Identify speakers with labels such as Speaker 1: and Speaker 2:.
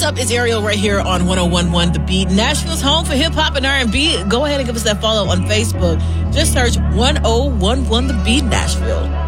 Speaker 1: up? It's Ariel right here on 1011 The Beat, Nashville's home for hip-hop and R&B. Go ahead and give us that follow on Facebook. Just search 1011 The Beat Nashville.